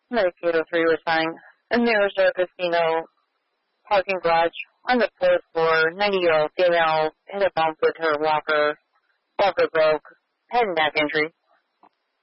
Medicaid 03 was signed. In the Ozark Casino parking garage on the fourth floor, 90-year-old female hit a bump with her walker. Walker broke. Head and neck injury.